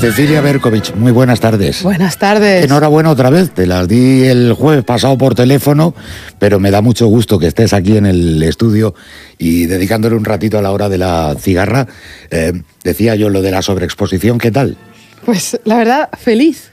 Cecilia Berkovich, muy buenas tardes. Buenas tardes. Enhorabuena otra vez, te las di el jueves pasado por teléfono, pero me da mucho gusto que estés aquí en el estudio y dedicándole un ratito a la hora de la cigarra. Decía yo lo de la sobreexposición, ¿qué tal? Pues la verdad, feliz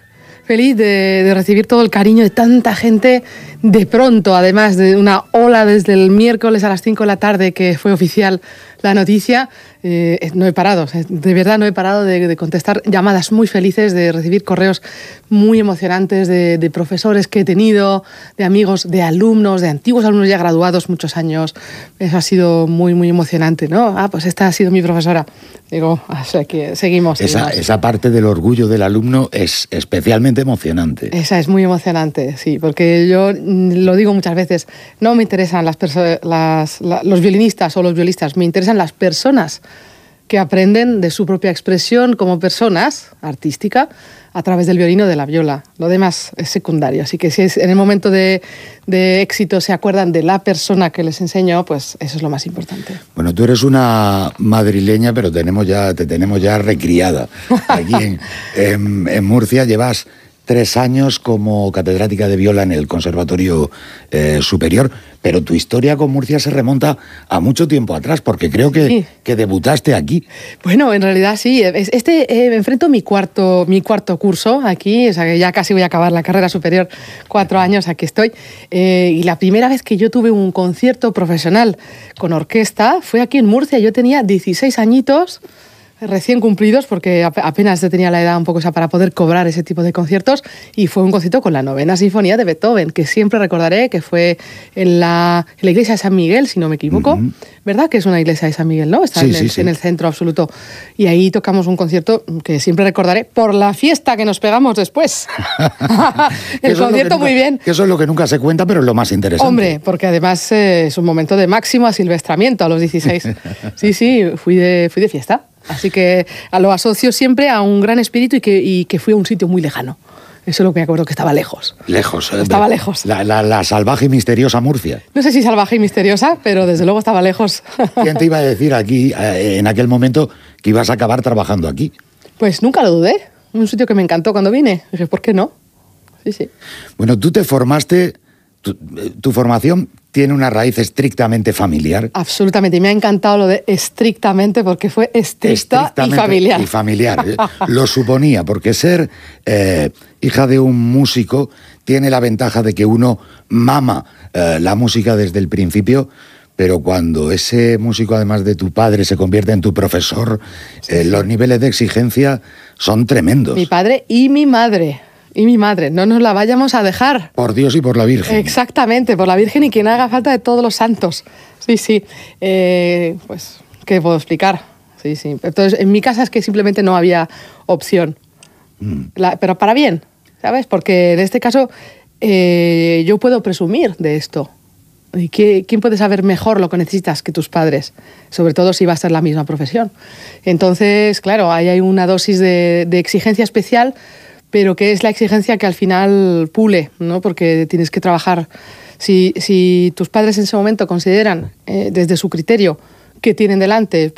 de recibir todo el cariño de tanta gente de pronto, además de una ola desde el miércoles a las 5 de la tarde que fue oficial la noticia. No he parado, de verdad no he parado de contestar llamadas muy felices, de recibir correos muy emocionantes de profesores que he tenido, de amigos, de alumnos, de antiguos alumnos ya graduados muchos años. Eso ha sido muy, muy emocionante, ¿no? Pues esta ha sido mi profesora. Digo, o sea que seguimos. Esa parte del orgullo del alumno es especialmente emocionante. Esa es muy emocionante, sí, porque yo lo digo muchas veces, no me interesan los violinistas o los violistas, me interesan las personas que aprenden de su propia expresión como personas artística a través del violín o de la viola. Lo demás es secundario. Así que si en el momento de éxito se acuerdan de la persona que les enseñó, pues eso es lo más importante. Bueno, tú eres una madrileña, pero te tenemos ya recriada. Aquí en Murcia llevas 3 años como catedrática de viola en el Conservatorio Superior, pero tu historia con Murcia se remonta a mucho tiempo atrás, porque creo que debutaste aquí. Bueno, en realidad sí. Enfrento mi cuarto curso aquí, o sea que ya casi voy a acabar la carrera superior, 4 años, aquí estoy. Y la primera vez que yo tuve un concierto profesional con orquesta fue aquí en Murcia. Yo tenía 16 añitos, recién cumplidos, porque apenas tenía la edad un poco para poder cobrar ese tipo de conciertos, y fue un concierto con la 9ª Sinfonía de Beethoven, que siempre recordaré que fue en la iglesia de San Miguel, si no me equivoco. ¿Verdad que es una iglesia de San Miguel, no? Está en el centro absoluto. Y ahí tocamos un concierto que siempre recordaré por la fiesta que nos pegamos después. El concierto muy bien. Eso es lo que nunca se cuenta, pero es lo más interesante. Hombre, porque además es un momento de máximo asilvestramiento a los 16. Sí, fui de fiesta. Así que lo asocio siempre a un gran espíritu y que fui a un sitio muy lejano. Eso es lo que me acuerdo, que estaba lejos. Estaba lejos. La salvaje y misteriosa Murcia. No sé si salvaje y misteriosa, pero desde luego estaba lejos. ¿Quién te iba a decir aquí, en aquel momento, que ibas a acabar trabajando aquí? Pues nunca lo dudé. Un sitio que me encantó cuando vine. Dije, ¿por qué no? Sí. Bueno, tú te formaste, tu formación tiene una raíz estrictamente familiar. Absolutamente, y me ha encantado lo de estrictamente, porque fue estricta y familiar. Y familiar, lo suponía, porque ser hija de un músico tiene la ventaja de que uno mama la música desde el principio, pero cuando ese músico, además de tu padre, se convierte en tu profesor, los niveles de exigencia son tremendos. Mi padre y mi madre. No nos la vayamos a dejar. Por Dios y por la Virgen. Exactamente, por la Virgen y quien haga falta de todos los santos. Sí. Pues, ¿qué puedo explicar? Sí. Entonces, en mi casa es que simplemente no había opción. Pero para bien, ¿sabes? Porque en este caso yo puedo presumir de esto. ¿Y quién puede saber mejor lo que necesitas que tus padres? Sobre todo si va a ser la misma profesión. Entonces, claro, ahí hay una dosis de exigencia especial, pero que es la exigencia que al final pule, ¿no? Porque tienes que trabajar. Si tus padres en ese momento consideran, desde su criterio, que tienen delante